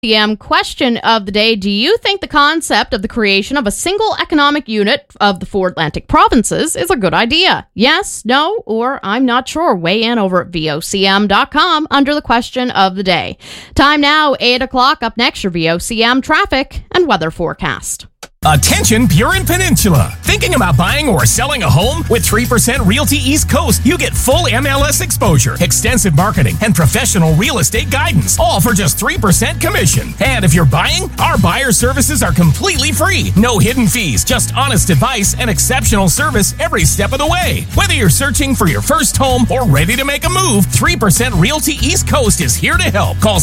PM question of the day. Do you think the concept of the creation of a single economic unit of the 4 Atlantic provinces is a good idea? Yes, no, or I'm not sure. Weigh in over at VOCM.com under the question of the day. Time now, 8 o'clock. Up next, your VOCM traffic and weather forecast. Attention Burin Peninsula. Thinking about buying or selling a home? With 3% Realty East Coast, you get full MLS exposure, extensive marketing, and professional real estate guidance, all for just 3% commission. And if you're buying, our buyer services are completely free. No hidden fees, just honest advice and exceptional service every step of the way. Whether you're searching for your first home or ready to make a move, 3% Realty East Coast is here to help. Call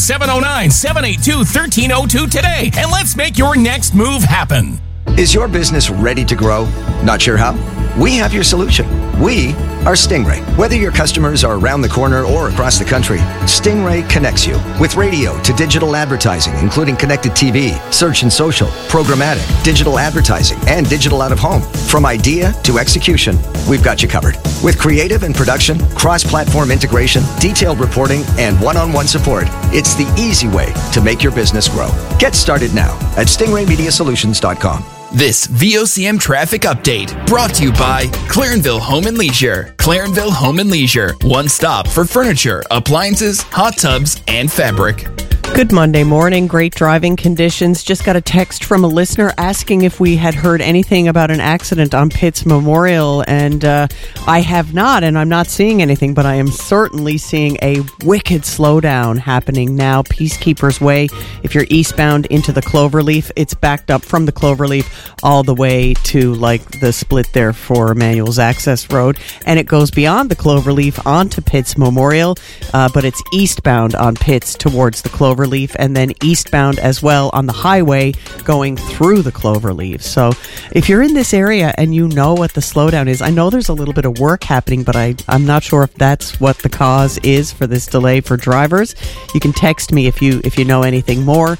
709-782-1302 today, and let's make your next move happen. Is your business ready to grow? Not sure how? We have your solution. We are Stingray. Whether your customers are around the corner or across the country, Stingray connects you with radio to digital advertising, including connected TV, search and social, programmatic, digital advertising, and digital out-of-home. From idea to execution, we've got you covered. With creative and production, cross-platform integration, detailed reporting, and one-on-one support, it's the easy way to make your business grow. Get started now at stingraymediasolutions.com. This VOCM traffic update brought to you by Clarenville Home and Leisure. Clarenville Home and Leisure. One stop for furniture, appliances, hot tubs, and fabric. Good Monday morning. Great driving conditions. Just got a text from a listener asking if we had heard anything about an accident on Pitts Memorial, and I have not, and I'm not seeing anything, but I am certainly seeing a wicked slowdown happening now. Peacekeepers Way, if you're eastbound into the Cloverleaf, it's backed up from the Cloverleaf all the way to like the split there for Emmanuel's Access Road, and it goes beyond the Cloverleaf onto Pitts Memorial, but it's eastbound on Pitts towards the Cloverleaf, and then eastbound as well on the highway going through the Cloverleaf. So if you're in this area and you know what the slowdown is, I know there's a little bit of work happening, but I'm not sure if that's what the cause is for this delay for drivers. You can text me if you know anything more,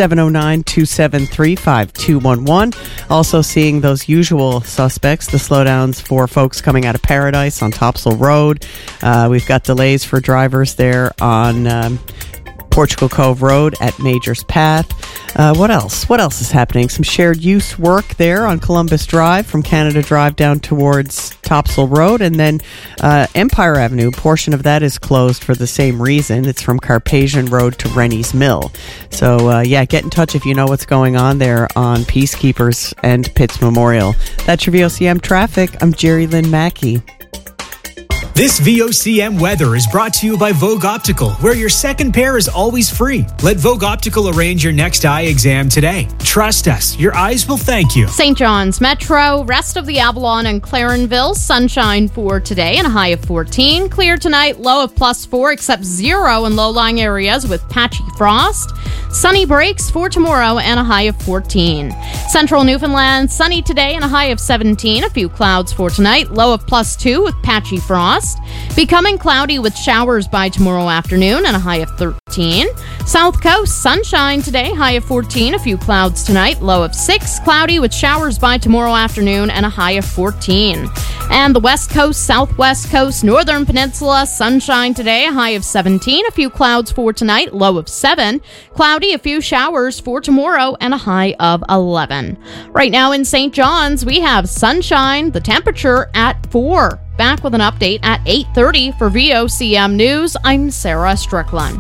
709-273-5211. Also seeing those usual suspects, the slowdowns for folks coming out of Paradise on Topsail Road. We've got delays for drivers there on Portugal Cove Road at Majors Path. What else? What else is happening? Some shared use work there on Columbus Drive from Canada Drive down towards Topsail Road, and then Empire Avenue, portion of that is closed for the same reason. It's from Carpathian Road to Rennie's Mill. So get in touch if you know what's going on there on Peacekeepers and Pitts Memorial. That's your VOCM traffic. I'm Jerry Lynn Mackey. This VOCM weather is brought to you by Vogue Optical, where your second pair is always free. Let Vogue Optical arrange your next eye exam today. Trust us, your eyes will thank you. St. John's Metro, rest of the Avalon and Clarenville, sunshine for today and a high of 14. Clear tonight, low of +4, except 0 in low-lying areas with patchy frost. Sunny breaks for tomorrow and a high of 14. Central Newfoundland, sunny today and a high of 17. A few clouds for tonight, low of +2 with patchy frost. Becoming cloudy with showers by tomorrow afternoon and a high of 13. South Coast, sunshine today, high of 14. A few clouds tonight, low of 6. Cloudy with showers by tomorrow afternoon and a high of 14. And the West Coast, Southwest Coast, Northern Peninsula, sunshine today, a high of 17. A few clouds for tonight, low of 7. Cloudy, a few showers for tomorrow and a high of 11. Right now in St. John's, we have sunshine, the temperature at 4. Back with an update at 8:30 for VOCM News. I'm Sarah Strickland.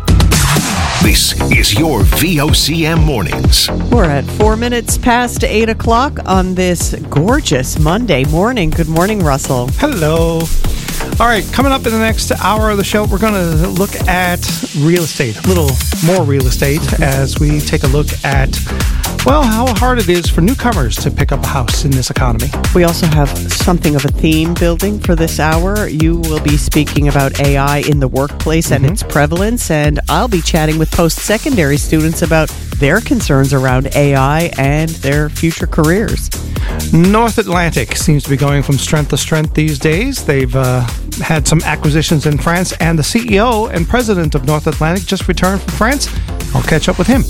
This is your VOCM Mornings. We're at 4 minutes past 8 o'clock on this gorgeous Monday morning. Good morning, Russell. Hello. All right, coming up in the next hour of the show, we're going to look at real estate, a little more real estate, as we take a look at, well, how hard it is for newcomers to pick up a house in this economy. We also have something of a theme building for this hour. You will be speaking about AI in the workplace and its prevalence, and I'll be chatting with post-secondary students about their concerns around AI and their future careers. North Atlantic seems to be going from strength to strength these days. They've had some acquisitions in France, and the CEO and president of North Atlantic just returned from France. I'll catch up with him.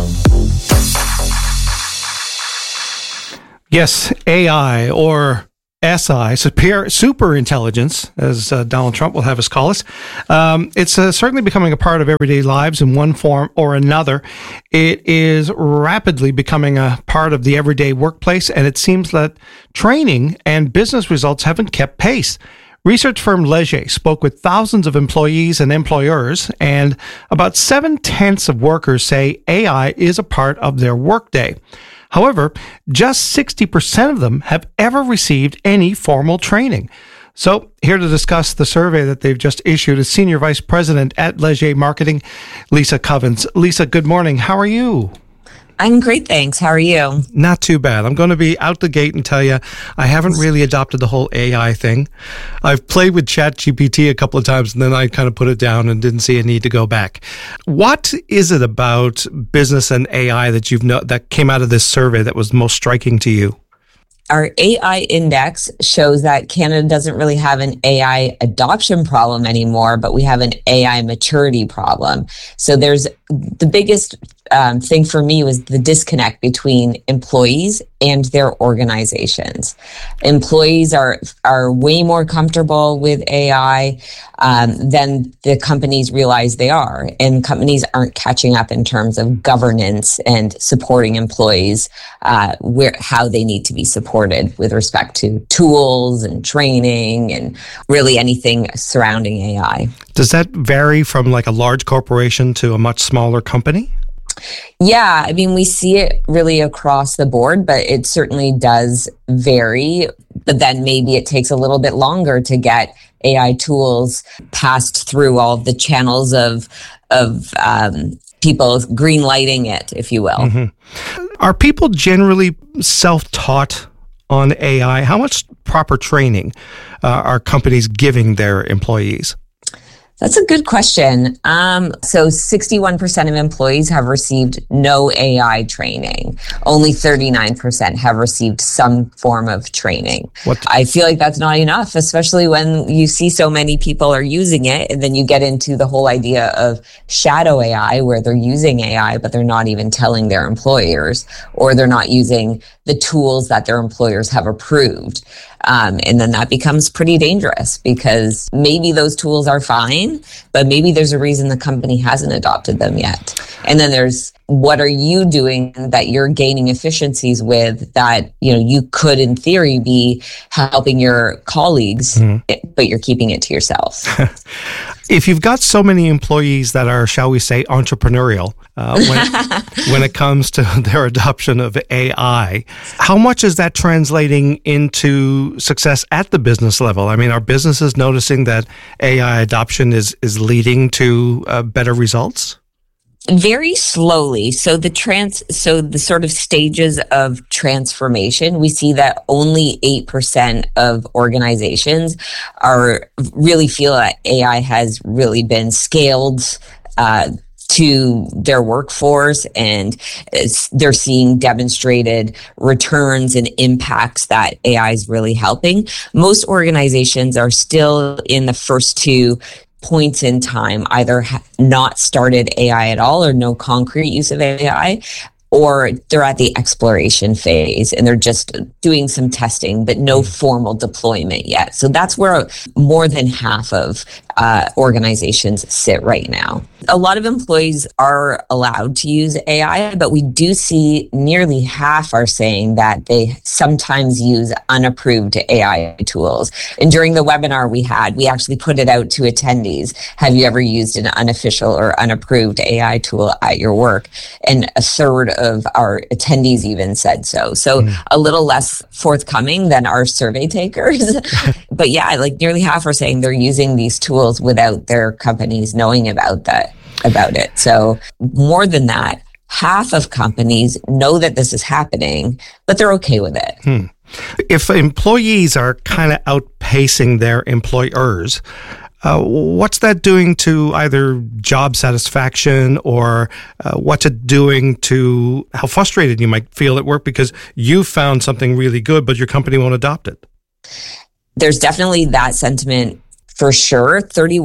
Yes, AI, or SI, super intelligence, as Donald Trump will have us call us. It's certainly becoming a part of everyday lives in one form or another. It is rapidly becoming a part of the everyday workplace, and it seems that training and business results haven't kept pace. Research firm Leger spoke with thousands of employees and employers, and about 7/10 of workers say AI is a part of their workday. However, just 60% of them have ever received any formal training. So, here to discuss the survey that they've just issued is Senior Vice President at Leger Marketing, Lisa Covens. Lisa, good morning. How are you? I'm great, thanks. How are you? Not too bad. I'm going to be out the gate and tell you I haven't really adopted the whole AI thing. I've played with ChatGPT a couple of times and then I kind of put it down and didn't see a need to go back. What is it about business and AI that that came out of this survey that was most striking to you? Our AI index shows that Canada doesn't really have an AI adoption problem anymore, but we have an AI maturity problem. So there's the biggest thing for me was the disconnect between employees and their organizations. Employees are way more comfortable with AI than the companies realize they are. And companies aren't catching up in terms of governance and supporting employees how they need to be supported with respect to tools and training and really anything surrounding AI. Does that vary from like a large corporation to a much smaller company? Yeah, I mean, we see it really across the board, but it certainly does vary. But then maybe it takes a little bit longer to get AI tools passed through all of the channels of people green lighting it, if you will. Mm-hmm. Are people generally self-taught on AI? How much proper training are companies giving their employees? That's a good question. So 61% of employees have received no AI training. Only 39% have received some form of training. I feel like that's not enough, especially when you see so many people are using it. And then you get into the whole idea of shadow AI, where they're using AI, but they're not even telling their employers, or they're not using the tools that their employers have approved. And then that becomes pretty dangerous because maybe those tools are fine, but maybe there's a reason the company hasn't adopted them yet. And then there's what are you doing that you're gaining efficiencies with that, you could in theory be helping your colleagues, but you're keeping it to yourself. If you've got so many employees that are, shall we say, entrepreneurial when it comes to their adoption of AI, how much is that translating into success at the business level? I mean, are businesses noticing that AI adoption is leading to better results? Very slowly. So the sort of stages of transformation, we see that only 8% of organizations really feel that AI has really been scaled to their workforce, and they're seeing demonstrated returns and impacts that AI is really helping. Most organizations are still in the first two points in time, either not started AI at all or no concrete use of AI, or they're at the exploration phase and they're just doing some testing, but no formal deployment yet. So that's where more than half of organizations sit right now. A lot of employees are allowed to use AI, but we do see nearly half are saying that they sometimes use unapproved AI tools. And during the webinar we actually put it out to attendees. Have you ever used an unofficial or unapproved AI tool at your work? And a third of our attendees even said so. So a little less forthcoming than our survey takers. But yeah, like nearly half are saying they're using these tools without their companies knowing about it. So more than that, half of companies know that this is happening, but they're okay with it. If employees are kind of outpacing their employers, what's that doing to either job satisfaction or what's it doing to how frustrated you might feel at work because you found something really good, but your company won't adopt it? There's definitely that sentiment for sure,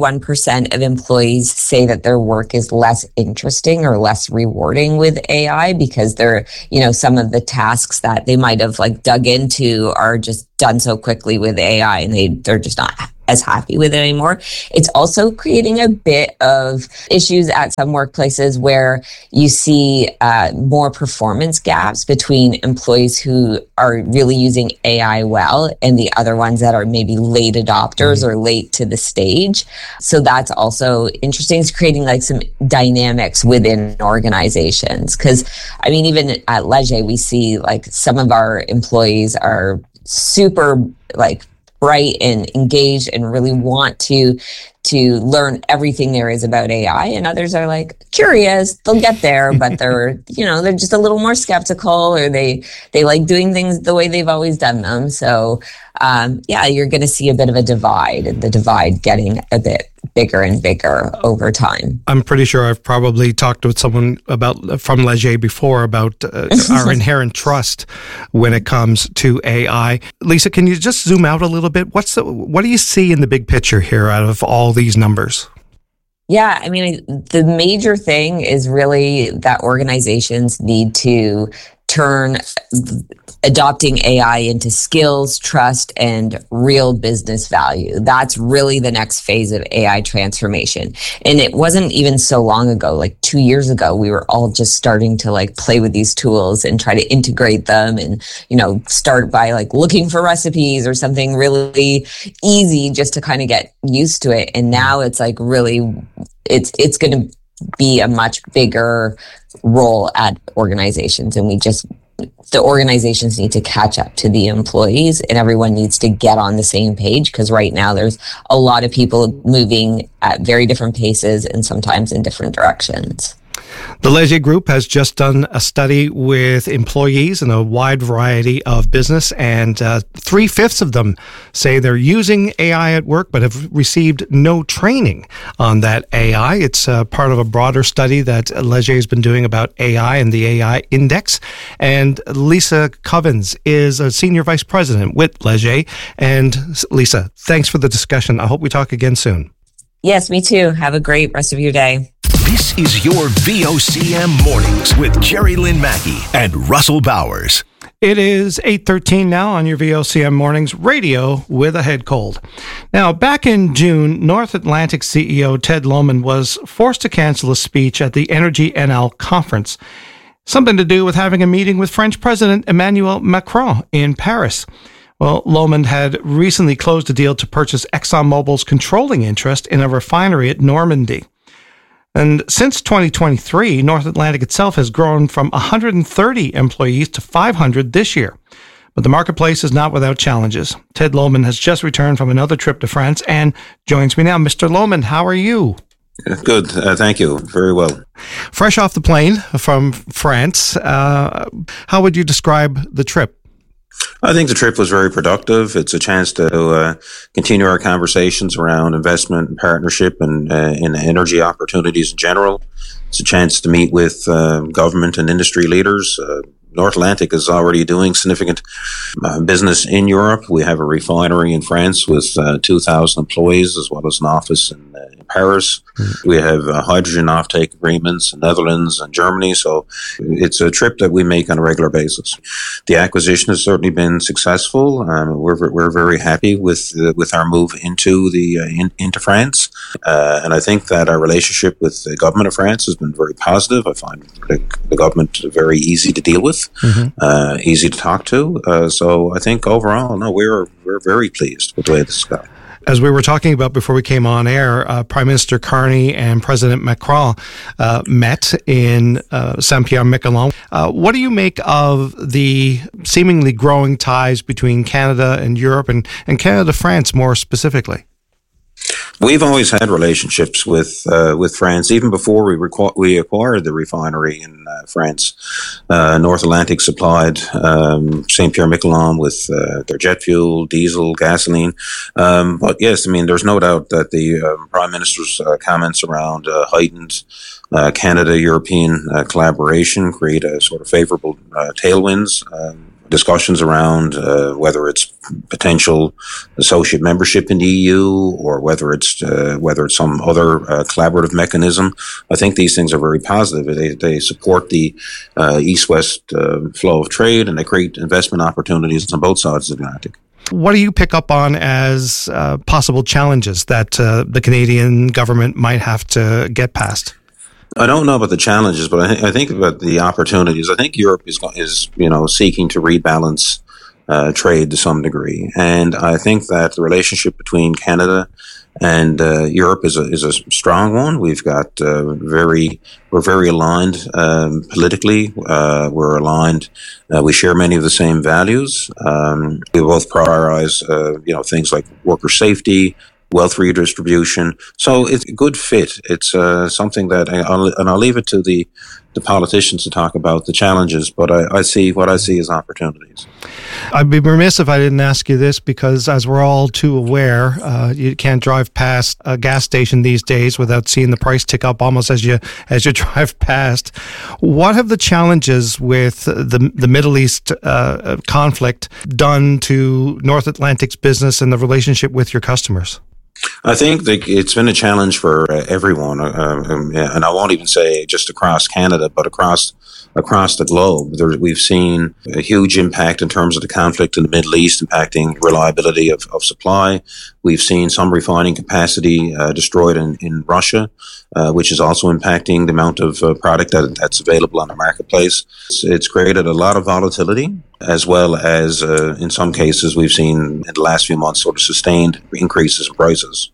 31% of employees say that their work is less interesting or less rewarding with AI because they're, some of the tasks that they might have like dug into are just done so quickly with AI, and they're just not as happy with it anymore. It's also creating a bit of issues at some workplaces where you see more performance gaps between employees who are really using AI well and the other ones that are maybe late adopters or late to the stage. So that's also interesting. It's creating like some dynamics within organizations. Because I mean, even at Leger, we see like some of our employees are super like bright and engaged and really want to learn everything there is about AI, and others are like curious, they'll get there, but they're they're just a little more skeptical, or they like doing things the way they've always done them. So you're going to see a bit of a divide, and the divide getting a bit bigger and bigger over time. I'm pretty sure I've probably talked with someone from Leger before about our inherent trust when it comes to AI. Lisa, can you just zoom out a little bit? What do you see in the big picture here out of all these numbers? Yeah, I mean, the major thing is really that organizations need to turn adopting AI into skills, trust, and real business value. That's really the next phase of AI transformation. And it wasn't even so long ago, like 2 years ago, we were all just starting to like play with these tools and try to integrate them and, start by like looking for recipes or something really easy just to kind of get used to it. And now it's like really, it's going to be a much bigger role at organizations, and the organizations need to catch up to the employees, and everyone needs to get on the same page, because right now there's a lot of people moving at very different paces and sometimes in different directions. The Leger Group has just done a study with employees in a wide variety of business, and 3/5 of them say they're using AI at work but have received no training on that AI. It's part of a broader study that Leger has been doing about AI and the AI Index. And Lisa Covens is a Senior Vice President with Leger. And Lisa, thanks for the discussion. I hope we talk again soon. Yes, me too. Have a great rest of your day. This is your VOCM Mornings with Jerry Lynn Mackey and Russell Bowers. It is 8:13 now on your VOCM Mornings radio with a head cold. Now, back in June, North Atlantic CEO Ted Lohman was forced to cancel a speech at the Energy NL conference. Something to do with having a meeting with French President Emmanuel Macron in Paris. Well, Lohman had recently closed a deal to purchase ExxonMobil's controlling interest in a refinery at Normandy. And since 2023, North Atlantic itself has grown from 130 employees to 500 this year. But the marketplace is not without challenges. Ted Lohman has just returned from another trip to France and joins me now. Mr. Lohman, how are you? Good. Thank you. Very well. Fresh off the plane from France, how would you describe the trip? I think the trip was very productive. It's a chance to continue our conversations around investment and partnership and in energy opportunities in general. It's a chance to meet with government and industry leaders. North Atlantic is already doing significant business in Europe. We have a refinery in France with 2,000 employees, as well as an office in Paris. We have hydrogen offtake agreements in Netherlands and Germany. So it's a trip that we make on a regular basis. The acquisition has certainly been successful. We're very happy with our move into into France, and I think that our relationship with the government of France has been very positive. I find the government very easy to deal with. Easy to talk to. So I think overall, we're very pleased with the way this is going. As we were talking about before we came on air, Prime Minister Carney and President Macron met in Saint-Pierre-Miquelon. What do you make of the seemingly growing ties between Canada and Europe and Canada-France more specifically? We've always had relationships with France, even before we acquired the refinery in France. North Atlantic supplied Saint-Pierre-Miquelon with their jet fuel, diesel, gasoline. But yes, I mean, there's no doubt that the Prime Minister's comments around heightened Canada-European collaboration create a sort of favorable tailwinds discussions around whether it's potential associate membership in the EU or whether it's some other collaborative mechanism. I think these things are very positive. They support the east-west flow of trade, and they create investment opportunities on both sides of the Atlantic. What do you pick up on as possible challenges that the Canadian government might have to get past? I don't know about the challenges, but I think about the opportunities. I think Europe is seeking to rebalance trade to some degree, and I think that the relationship between Canada and Europe is a strong one. We've got we're very aligned politically. We're aligned. We share many of the same values. We both prioritize things like worker safety, wealth redistribution. So it's a good fit. It's something that, I'll leave it to the politicians to talk about the challenges, but I see as opportunities. I'd be remiss if I didn't ask you this, because as we're all too aware, you can't drive past a gas station these days without seeing the price tick up almost as you drive past. What have the challenges with the Middle East conflict done to North Atlantic's business and the relationship with your customers? I think that it's been a challenge for everyone, and I won't even say just across Canada, but across the globe. We've seen a huge impact in terms of the conflict in the Middle East, impacting reliability of supply. We've seen some refining capacity destroyed in Russia, which is also impacting the amount of product that's available on the marketplace. It's created a lot of volatility, as well as, in some cases, we've seen in the last few months sort of sustained increases in prices.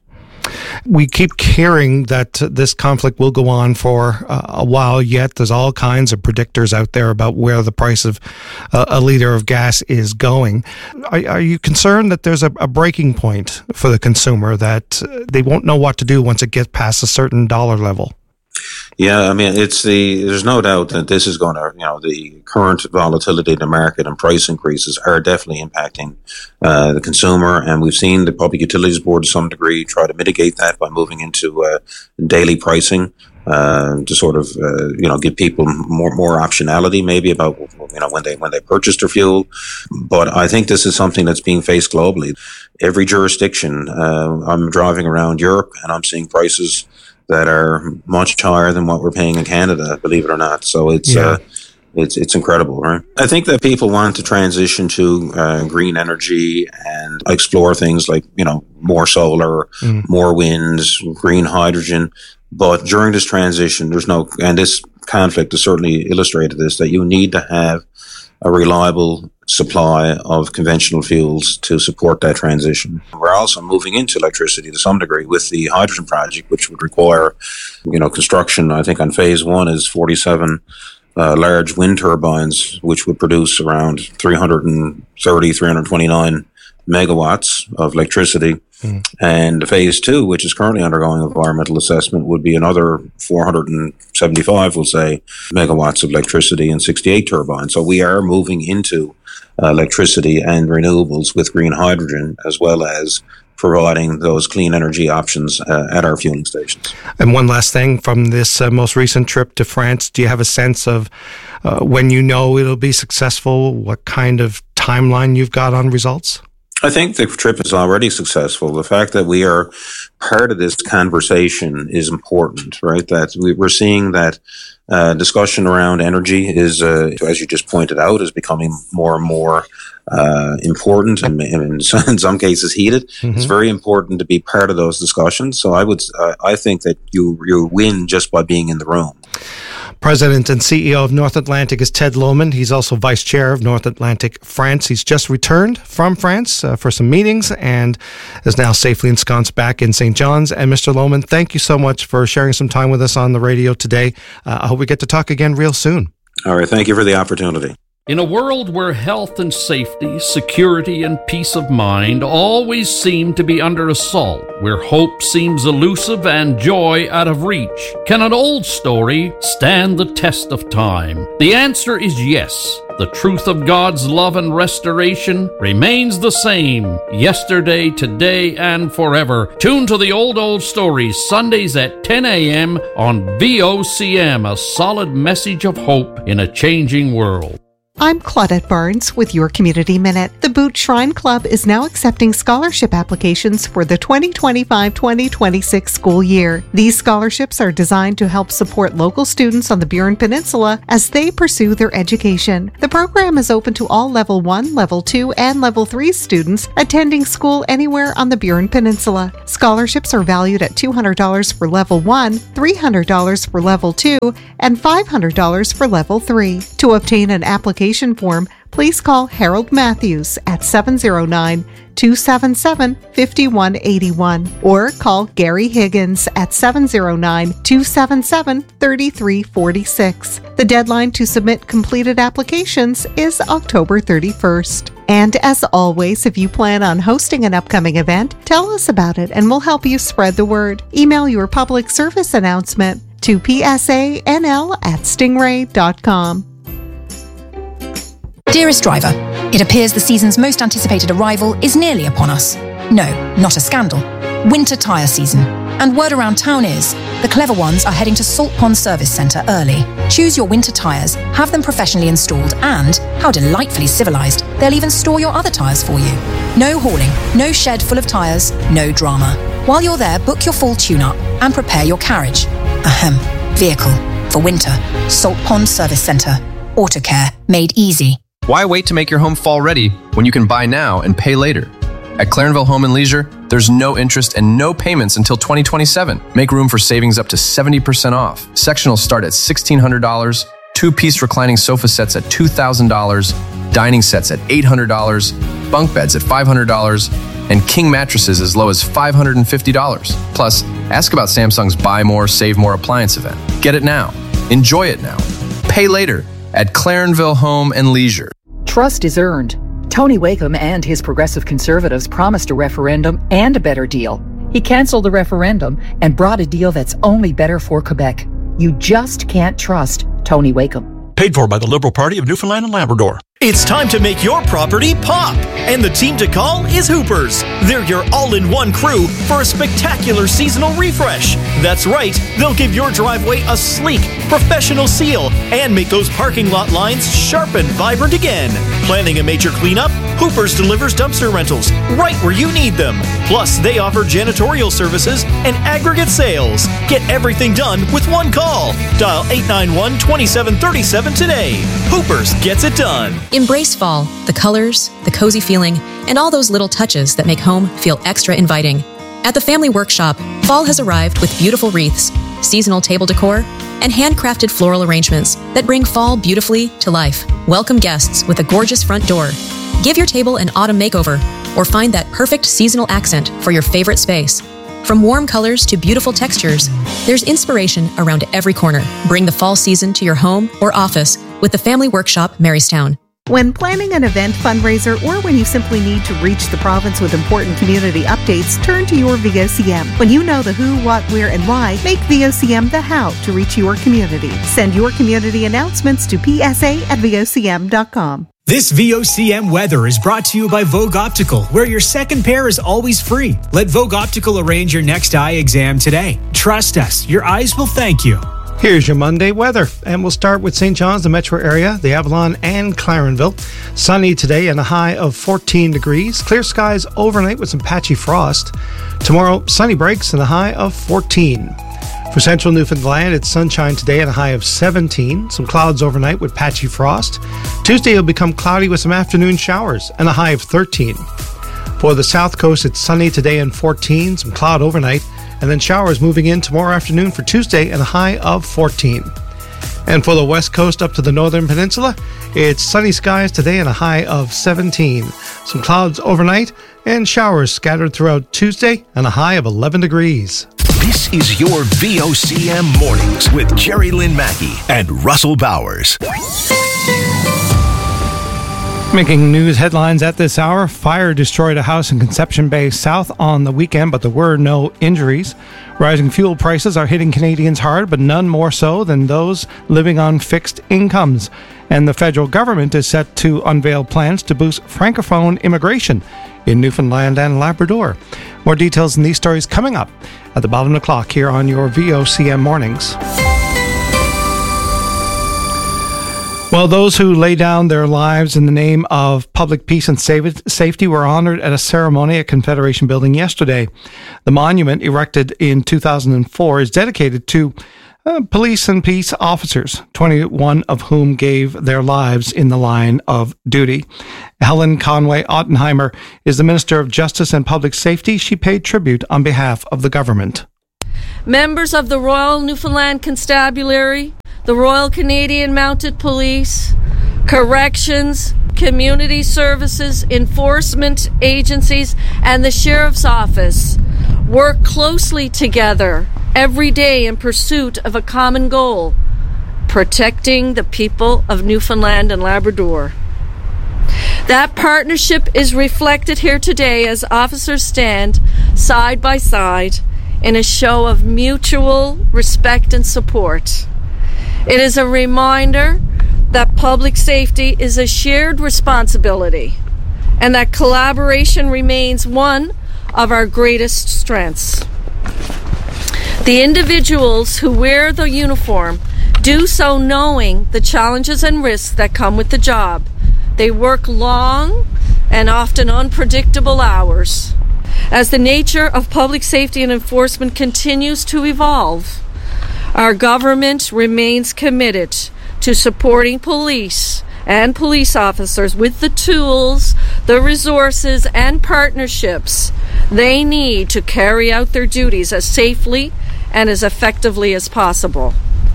We keep hearing that this conflict will go on for a while yet. There's all kinds of predictors out there about where the price of a liter of gas is going. Are you concerned that there's a breaking point for the consumer, that they won't know what to do once it gets past a certain dollar level? Yeah, I mean, there's no doubt that this is going to, the current volatility in the market and price increases are definitely impacting the consumer. And we've seen the Public Utilities Board to some degree try to mitigate that by moving into daily pricing to sort of, give people more optionality maybe about, when they purchase their fuel. But I think this is something that's being faced globally. Every jurisdiction, I'm driving around Europe and I'm seeing prices that are much higher than what we're paying in Canada, believe it or not. So it's incredible, right? I think that people want to transition to green energy and explore things like, more solar, more winds, green hydrogen. But during this transition, and this conflict has certainly illustrated this, that you need to have a reliable supply of conventional fuels to support that transition. We're also moving into electricity to some degree with the hydrogen project, which would require, construction. I think on phase one is 47 large wind turbines, which would produce around 329 megawatts of electricity. And phase two, which is currently undergoing environmental assessment, would be another 475, we'll say, megawatts of electricity and 68 turbines. So we are moving into electricity and renewables with green hydrogen, as well as providing those clean energy options at our fueling stations. And one last thing from this most recent trip to France, do you have a sense of when it'll be successful, what kind of timeline you've got on results? I think the trip is already successful. The fact that we are part of this conversation is important, right? That we're seeing that discussion around energy is, as you just pointed out, is becoming more and more important and in some cases heated. Mm-hmm. It's very important to be part of those discussions. So I think that you win just by being in the room. President and CEO of North Atlantic is Ted Lohman. He's also Vice Chair of North Atlantic France. He's just returned from France for some meetings and is now safely ensconced back in St. John's. And Mr. Lohman, thank you so much for sharing some time with us on the radio today. I hope we get to talk again real soon. All right. Thank you for the opportunity. In a world where health and safety, security and peace of mind always seem to be under assault, where hope seems elusive and joy out of reach, can an old story stand the test of time? The answer is yes. The truth of God's love and restoration remains the same, yesterday, today, and forever. Tune to the Old Stories, Sundays at 10 a.m. on VOCM, a solid message of hope in a changing world. I'm Claudette Barnes with your Community Minute. The Boot Shrine Club is now accepting scholarship applications for the 2025-2026 school year. These scholarships are designed to help support local students on the Burin Peninsula as they pursue their education. The program is open to all Level 1, Level 2, and Level 3 students attending school anywhere on the Burin Peninsula. Scholarships are valued at $200 for Level 1, $300 for Level 2, and $500 for Level 3. To obtain an application form, please call Harold Matthews at 709-277-5181 or call Gary Higgins at 709-277-3346. The deadline to submit completed applications is October 31st. And as always, if you plan on hosting an upcoming event, tell us about it and we'll help you spread the word. Email your public service announcement to psanl@stingray.com. Dearest driver, it appears the season's most anticipated arrival is nearly upon us. No, not a scandal. Winter tyre season. And word around town is, the clever ones are heading to Salt Pond Service Centre early. Choose your winter tyres, have them professionally installed, and, how delightfully civilised, they'll even store your other tyres for you. No hauling, no shed full of tyres, no drama. While you're there, book your full tune-up and prepare your carriage. Vehicle. For winter. Salt Pond Service Centre. Autocare. Made easy. Why wait to make your home fall ready when you can buy now and pay later? At Clarenville Home and Leisure, there's no interest and no payments until 2027. Make room for savings up to 70% off. Sectionals start at $1,600, two-piece reclining sofa sets at $2,000, dining sets at $800, bunk beds at $500, and king mattresses as low as $550. Plus, ask about Samsung's Buy More, Save More appliance event. Get it now. Enjoy it now. Pay later at Clarenville Home and Leisure. Trust is earned. Tony Wakeham and his progressive conservatives promised a referendum and a better deal. He canceled the referendum and brought a deal that's only better for Quebec. You just can't trust Tony Wakeham. Paid for by the Liberal Party of Newfoundland and Labrador. It's time to make your property pop! And the team to call is Hoopers. They're your all-in-one crew for a spectacular seasonal refresh. That's right, they'll give your driveway a sleek, professional seal and make those parking lot lines sharp and vibrant again. Planning a major cleanup? Hoopers delivers dumpster rentals right where you need them. Plus, they offer janitorial services and aggregate sales. Get everything done with one call. Dial 891-2737 today. Hoopers gets it done. Embrace fall, the colors, the cozy feeling, and all those little touches that make home feel extra inviting. At the Family Workshop, fall has arrived with beautiful wreaths, seasonal table decor, and handcrafted floral arrangements that bring fall beautifully to life. Welcome guests with a gorgeous front door. Give your table an autumn makeover, or find that perfect seasonal accent for your favorite space. From warm colors to beautiful textures, there's inspiration around every corner. Bring the fall season to your home or office with the Family Workshop, Marystown. When planning an event, fundraiser, or when you simply need to reach the province with important community updates, turn to your VOCM. When you know the who, what, where, and why, make VOCM the how to reach your community. Send your community announcements to psa@vocm.com. This VOCM weather is brought to you by Vogue Optical, where your second pair is always free. Let Vogue Optical arrange your next eye exam today. Trust us, your eyes will thank you. Here's your Monday weather, and we'll start with St. John's, the metro area, the Avalon, and Clarenville. Sunny today and a high of 14 degrees. Clear skies overnight with some patchy frost. Tomorrow, sunny breaks and a high of 14. For central Newfoundland, it's sunshine today and a high of 17. Some clouds overnight with patchy frost. Tuesday will become cloudy with some afternoon showers and a high of 13. For the south coast, it's sunny today and 14. Some cloud overnight, and then showers moving in tomorrow afternoon for Tuesday and a high of 14. And for the west coast up to the northern peninsula, it's sunny skies today and a high of 17. Some clouds overnight and showers scattered throughout Tuesday and a high of 11 degrees. This is your VOCM Mornings with Jerry Lynn Mackey and Russell Bowers. Making news headlines at this hour. Fire destroyed a house in Conception Bay South on the weekend, but there were no injuries. Rising fuel prices are hitting Canadians hard, but none more so than those living on fixed incomes. And the federal government is set to unveil plans to boost Francophone immigration in Newfoundland and Labrador. More details in these stories coming up at the bottom of the clock here on your VOCM Mornings. Well, those who lay down their lives in the name of public peace and safety were honored at a ceremony at Confederation Building yesterday. The monument, erected in 2004, is dedicated to police and peace officers, 21 of whom gave their lives in the line of duty. Helen Conway Ottenheimer is the Minister of Justice and Public Safety. She paid tribute on behalf of the government. Members of the Royal Newfoundland Constabulary, the Royal Canadian Mounted Police, corrections, community services, enforcement agencies, and the Sheriff's Office work closely together every day in pursuit of a common goal: protecting the people of Newfoundland and Labrador. That partnership is reflected here today as officers stand side by side in a show of mutual respect and support. It is a reminder that public safety is a shared responsibility and that collaboration remains one of our greatest strengths. The individuals who wear the uniform do so knowing the challenges and risks that come with the job. They work long and often unpredictable hours. As the nature of public safety and enforcement continues to evolve, our government remains committed to supporting police and police officers with the tools, the resources, and partnerships they need to carry out their duties as safely and as effectively as possible.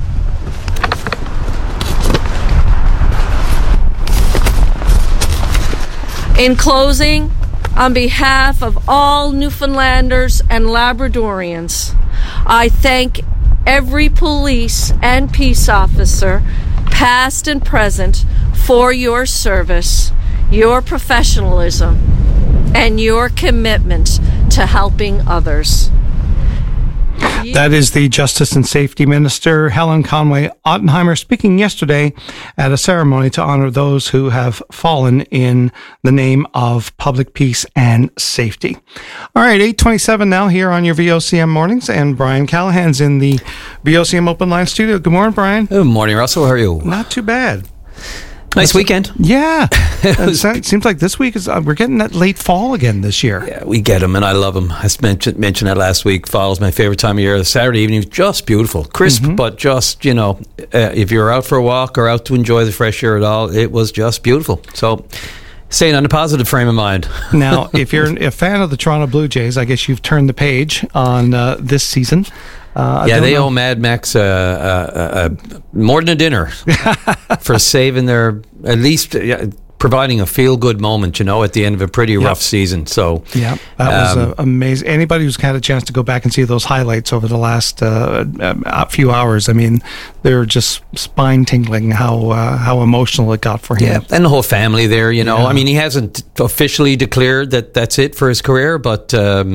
In closing, on behalf of all Newfoundlanders and Labradorians, I thank every police and peace officer, past and present, for your service, your professionalism, and your commitment to helping others. That is the Justice and Safety Minister, Helen Conway Ottenheimer, speaking yesterday at a ceremony to honor those who have fallen in the name of public peace and safety. All right, 8:27 now here on your VOCM Mornings, and Brian Callahan's in the VOCM Open Line studio. Good morning, Brian. Good morning, Russell. How are you? Not too bad. Nice weekend. Yeah. It seems like this week is we're getting that late fall again this year. Yeah, we get them, and I love them. I mentioned that last week. Fall is my favorite time of year. The Saturday evening is just beautiful. Crisp, but just, if you're out for a walk or out to enjoy the fresh air at all, it was just beautiful. So, staying on a positive frame of mind. Now, if you're a fan of the Toronto Blue Jays, I guess you've turned the page on this season. They owe Mad Max more than a dinner for saving their, at least providing a feel-good moment, at the end of a pretty rough season. So yeah, that was amazing. Anybody who's had a chance to go back and see those highlights over the last few hours, I mean, they're just spine-tingling how emotional it got for him. Yeah, and the whole family there, I mean, he hasn't officially declared that that's it for his career, but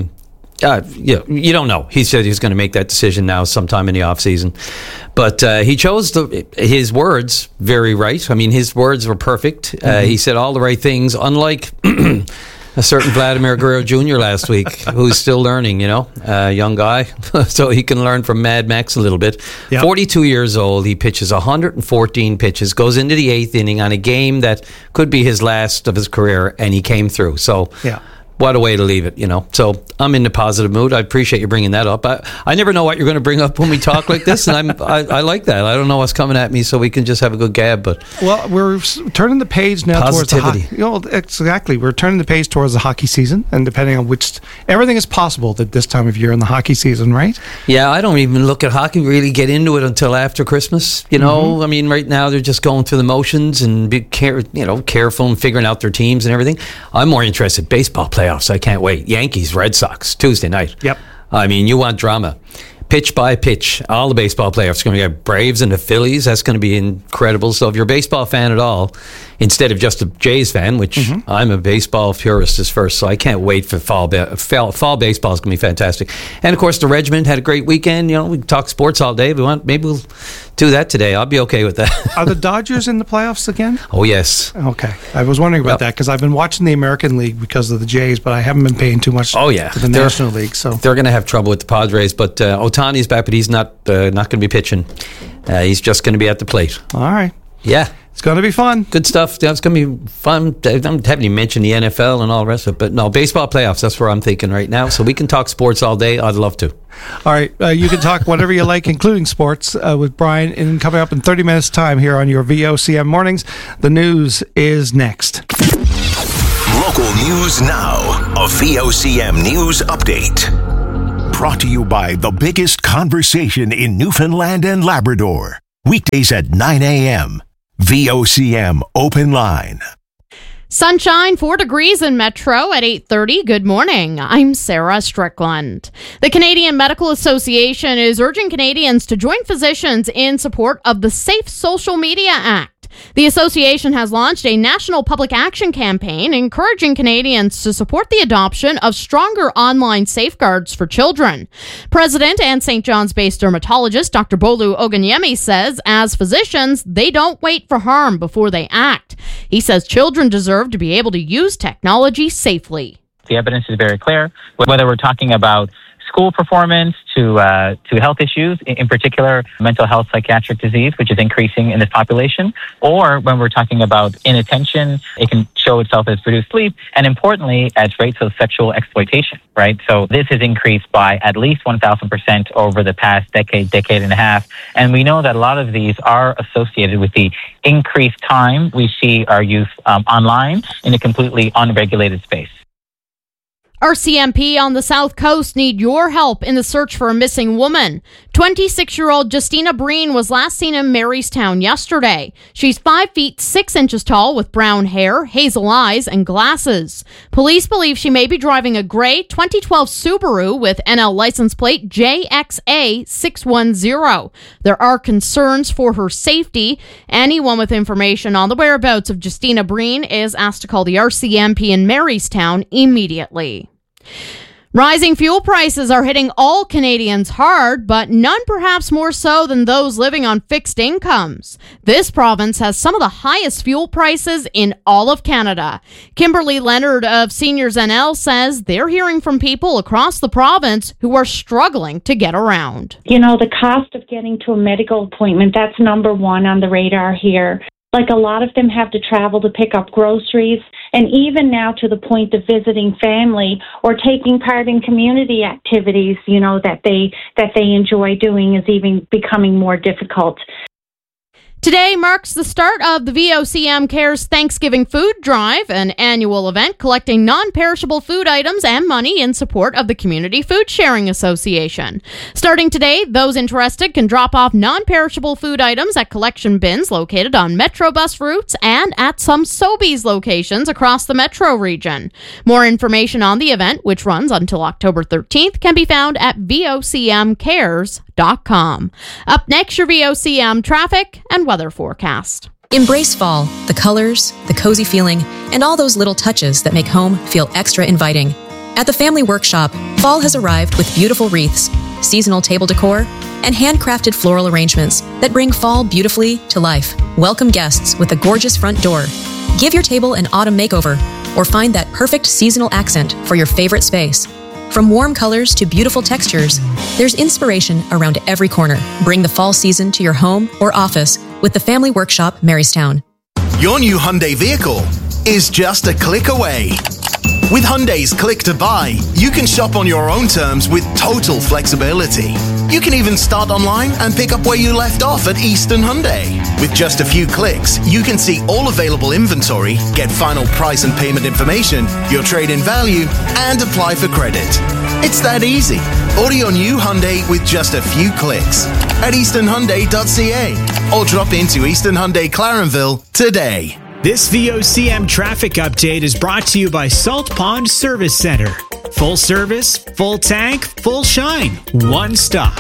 you don't know. He said he's going to make that decision now sometime in the off season, but he chose his words very right. I mean, his words were perfect. He said all the right things, unlike a certain Vladimir Guerrero Jr. last week, who's still learning, young guy, so he can learn from Mad Max a little bit. Yep. 42 years old, he pitches 114 pitches, goes into the 8th inning on a game that could be his last of his career, and he came through. So yeah. What a way to leave it, So I'm in a positive mood. I appreciate you bringing that up. I never know what you're going to bring up when we talk like this, and I like that. I don't know what's coming at me, so we can just have a good gab. But we're turning the page now positivity. Towards the hockey. Exactly. We're turning the page towards the hockey season, and depending on everything is possible at this time of year in the hockey season, right? Yeah, I don't even look at hockey, really get into it until after Christmas. I mean, right now they're just going through the motions and be careful and figuring out their teams and everything. I'm more interested in baseball playoffs. I can't wait. Yankees, Red Sox, Tuesday night. Yep. I mean, you want drama. Pitch by pitch. All the baseball playoffs are going to get Braves and the Phillies. That's going to be incredible. So if you're a baseball fan at all, instead of just a Jays fan, which I'm a baseball purist as first, so I can't wait for fall baseball. Is going to be fantastic. And of course, the Regiment had a great weekend. We can talk sports all day. Maybe we'll do that today. I'll be okay with that. Are the Dodgers in the playoffs again? Oh, yes. Okay. I was wondering about that because I've been watching the American League because of the Jays, but I haven't been paying too much to the National League. So they're going to have trouble with the Padres, but Ohtani's back, but he's not going to be pitching. He's just going to be at the plate. All right. Yeah. It's going to be fun. Good stuff. That's going to be fun. I haven't even mentioned the NFL and all the rest of it. But no, baseball playoffs, that's where I'm thinking right now. So we can talk sports all day. I'd love to. All right. You can talk whatever you like, including sports, with Brian. And coming up in 30 minutes' time here on your VOCM Mornings, the news is next. Local news now. A VOCM news update. Brought to you by the biggest conversation in Newfoundland and Labrador. Weekdays at 9 a.m. VOCM Open Line. Sunshine, 4 degrees in Metro at 8:30. Good morning. I'm Sarah Strickland. The Canadian Medical Association is urging Canadians to join physicians in support of the Safe Social Media Act. The association has launched a national public action campaign encouraging Canadians to support the adoption of stronger online safeguards for children. President and St. John's-based dermatologist Dr. Bolu Oganyemi says, as physicians, they don't wait for harm before they act. He says children deserve to be able to use technology safely. The evidence is very clear, whether we're talking about school performance to health issues, in particular mental health, psychiatric disease, which is increasing in this population, or when we're talking about inattention, it can show itself as reduced sleep, and importantly, as rates of sexual exploitation, right? So this has increased by at least 1,000% over the past decade and a half, and we know that a lot of these are associated with the increased time we see our youth online in a completely unregulated space. RCMP on the South Coast need your help in the search for a missing woman. 26-year-old Justina Breen was last seen in Marystown yesterday. She's 5 feet 6 inches tall with brown hair, hazel eyes, and glasses. Police believe she may be driving a gray 2012 Subaru with NL license plate JXA610. There are concerns for her safety. Anyone with information on the whereabouts of Justina Breen is asked to call the RCMP in Marystown immediately. Rising fuel prices are hitting all Canadians hard, but none perhaps more so than those living on fixed incomes. This province has some of the highest fuel prices in all of Canada. Kimberly Leonard of Seniors NL says they're hearing from people across the province who are struggling to get around. You know, the cost of getting to a medical appointment, that's number one on the radar here. Like, a lot of them have to travel to pick up groceries, and even now to the point of visiting family or taking part in community activities, you know, that they enjoy doing is even becoming more difficult. Today marks the start of the VOCM Cares Thanksgiving Food Drive, an annual event collecting non-perishable food items and money in support of the Community Food Sharing Association. Starting today, those interested can drop off non-perishable food items at collection bins located on Metro bus routes and at some Sobeys locations across the Metro region. More information on the event, which runs until October 13th, can be found at vocmcares.com. Up next, your VOCM traffic and weather forecast. Embrace fall, the colors, the cozy feeling, and all those little touches that make home feel extra inviting. At the Family Workshop, fall has arrived with beautiful wreaths, seasonal table decor, and handcrafted floral arrangements that bring fall beautifully to life. Welcome guests with a gorgeous front door. Give your table an autumn makeover, or find that perfect seasonal accent for your favorite space. From warm colors to beautiful textures, there's inspiration around every corner. Bring the fall season to your home or office with the Family Workshop Marystown. Your new Hyundai vehicle is just a click away. With Hyundai's Click to Buy, you can shop on your own terms with total flexibility. You can even start online and pick up where you left off at Eastern Hyundai. With just a few clicks, you can see all available inventory, get final price and payment information, your trade-in value, and apply for credit. It's that easy. Order your new Hyundai with just a few clicks at easternhyundai.ca or drop into Eastern Hyundai Clarenville today. This VOCM traffic update is brought to you by Salt Pond Service Center. Full service, full tank, full shine. One stop.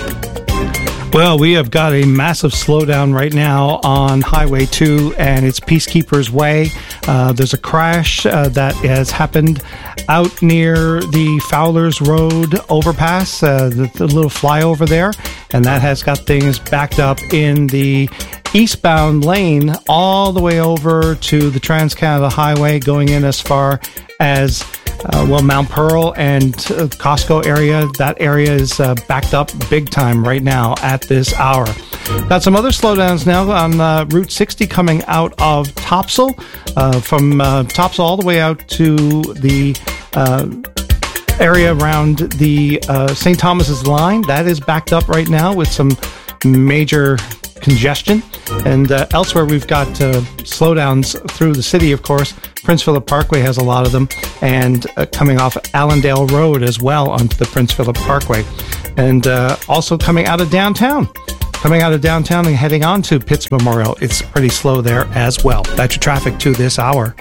Well, we have got a massive slowdown right now on Highway 2, and it's Peacekeepers Way. There's a crash that has happened out near the Fowlers Road overpass, the little flyover there, and that has got things backed up in the eastbound lane all the way over to the Trans-Canada Highway, going in as far as Mount Pearl and Costco area, that area is backed up big time right now at this hour. Got some other slowdowns now on Route 60 coming out of Topsail, from Topsail all the way out to the area around the St. Thomas's line. That is backed up right now with some major congestion. And elsewhere, we've got slowdowns through the city, of course. Prince Philip Parkway has a lot of them, and coming off Allendale Road as well onto the Prince Philip Parkway. And also coming out of downtown. Coming out of downtown and heading on to Pitts Memorial, it's pretty slow there as well. That's your traffic to this hour.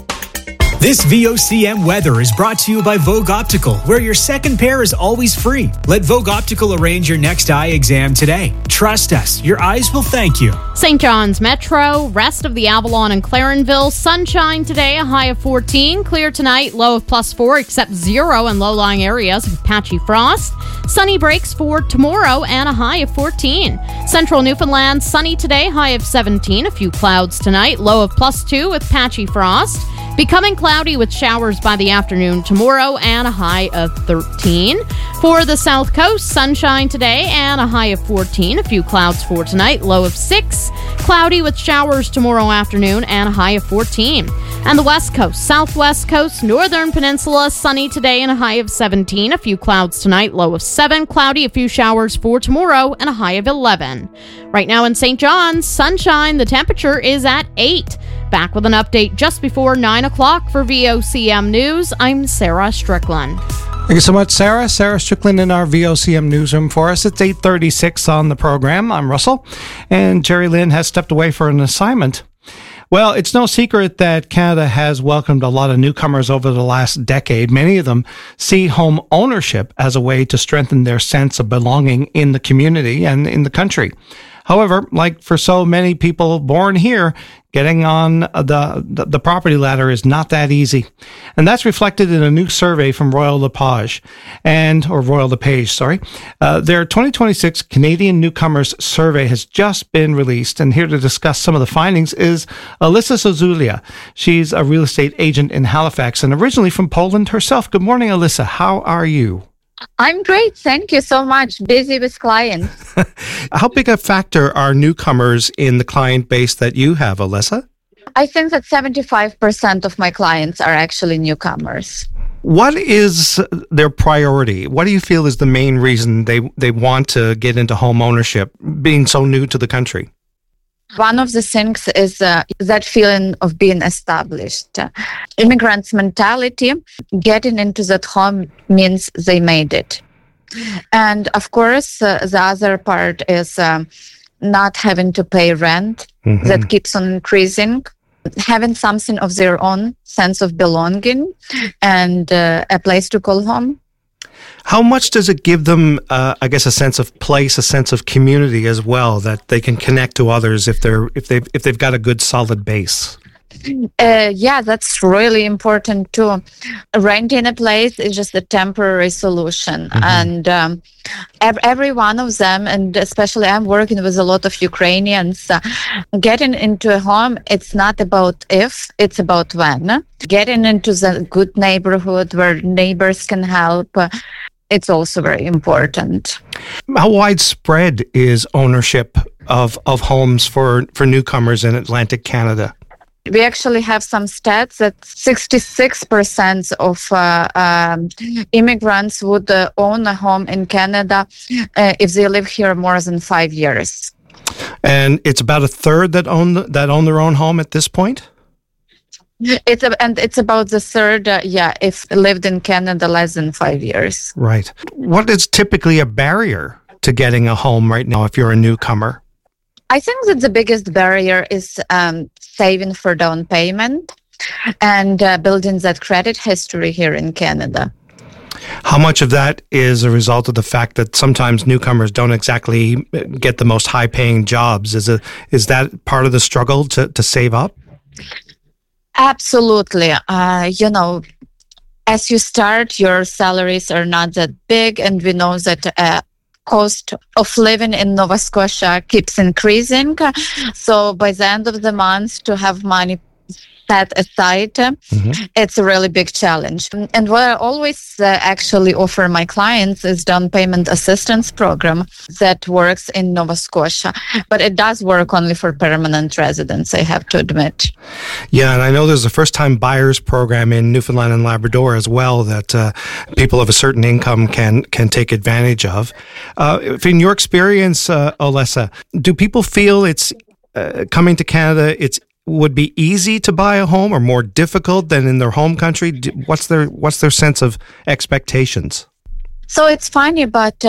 This VOCM weather is brought to you by Vogue Optical, where your second pair is always free. Let Vogue Optical arrange your next eye exam today. Trust us, your eyes will thank you. St. John's Metro, rest of the Avalon and Clarenville, sunshine today, a high of 14. Clear tonight, low of +4, except 0 in low-lying areas with patchy frost. Sunny breaks for tomorrow and a high of 14. Central Newfoundland, sunny today, high of 17. A few clouds tonight, low of +2 with patchy frost. Becoming cloudy with showers by the afternoon tomorrow and a high of 13. For the South Coast, sunshine today and a high of 14. A few clouds for tonight, low of 6. Cloudy with showers tomorrow afternoon and a high of 14. And the West Coast, Southwest Coast, Northern Peninsula, sunny today and a high of 17. A few clouds tonight, low of 7. Cloudy, a few showers for tomorrow and a high of 11. Right now in St. John's, sunshine, the temperature is at 8. Back with an update just before 9 o'clock for VOCM News. I'm Sarah Strickland. Thank you so much, Sarah. Sarah Strickland in our VOCM newsroom for us. It's 8:36 on the program. I'm Russell, and Jerry Lynn has stepped away for an assignment. Well, it's no secret that Canada has welcomed a lot of newcomers over the last decade. Many of them see home ownership as a way to strengthen their sense of belonging in the community and in the country. However, like for so many people born here, getting on the property ladder is not that easy. And that's reflected in a new survey from Royal LePage, Their 2026 Canadian Newcomers Survey has just been released. And here to discuss some of the findings is Alyssa Zozulia. She's a real estate agent in Halifax and originally from Poland herself. Good morning, Alyssa. How are you? I'm great. Thank you so much. Busy with clients. How big a factor are newcomers in the client base that you have, Alyssa? I think that 75% of my clients are actually newcomers. What is their priority? What do you feel is the main reason they want to get into home ownership, being so new to the country? One of the things is that feeling of being established. Immigrants' mentality, getting into that home means they made it. And of course, the other part is not having to pay rent. Mm-hmm. That keeps on increasing. Having something of their own sense of belonging and a place to call home. How much does it give them, a sense of place, a sense of community as well, that they can connect to others if they've got a good solid base? Yeah, that's really important too. Renting a place is just a temporary solution. Mm-hmm. And every one of them, and especially I'm working with a lot of Ukrainians, getting into a home, it's not about if, it's about when. Getting into the good neighborhood where neighbors can help, it's also very important. How widespread is ownership of homes for newcomers in Atlantic Canada? We actually have some stats that 66% of immigrants would own a home in Canada if they live here more than 5 years. And it's about a third that own their own home at this point? It's about the third, if lived in Canada less than 5 years. Right. What is typically a barrier to getting a home right now if you're a newcomer? I think that the biggest barrier is saving for down payment and building that credit history here in Canada. How much of that is a result of the fact that sometimes newcomers don't exactly get the most high-paying jobs? Is that part of the struggle to save up? Absolutely. As you start, your salaries are not that big, and we know that cost of living in Nova Scotia keeps increasing. So by the end of the month, to have money set aside, it's a really big challenge. And what I always actually offer my clients is down payment assistance program that works in Nova Scotia, but it does work only for permanent residents, I have to admit. Yeah, and I know there's a first-time buyers program in Newfoundland and Labrador as well that people of a certain income can take advantage of. In your experience, Olesa, do people feel it's coming to Canada, would be easy to buy a home or more difficult than in their home country? What's their sense of expectations? So it's funny, but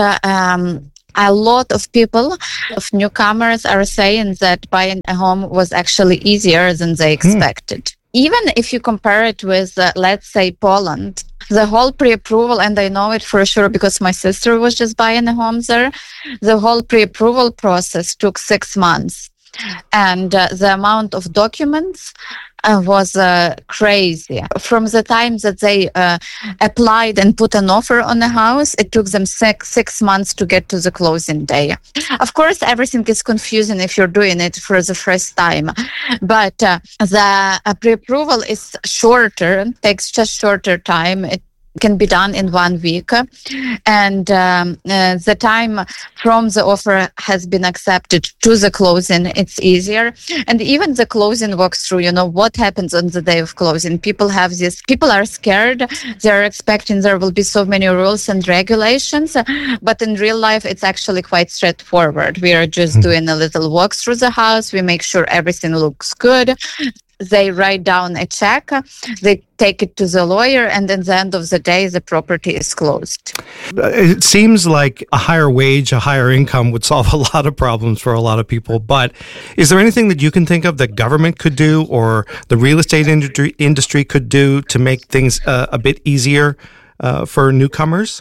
a lot of people, of newcomers, are saying that buying a home was actually easier than they expected. Even if you compare it with, let's say, Poland, the whole pre-approval, and I know it for sure because my sister was just buying a home there, the whole pre-approval process took 6 months. And the amount of documents was crazy. From the time that they applied and put an offer on the house, it took them six months to get to the closing day. Of course, everything is confusing if you're doing it for the first time, but the pre-approval is shorter, takes just shorter time. It can be done in 1 week, and the time from the offer has been accepted to the closing, it's easier. And even the closing walkthrough, what happens on the day of closing? People are scared. They're expecting there will be so many rules and regulations, but in real life, it's actually quite straightforward. We are just doing a little walk through the house. We make sure everything looks good. They write down a check, they take it to the lawyer, and at the end of the day, the property is closed. It seems like a higher wage, a higher income would solve a lot of problems for a lot of people. But is there anything that you can think of that government could do or the real estate industry could do to make things a bit easier for newcomers?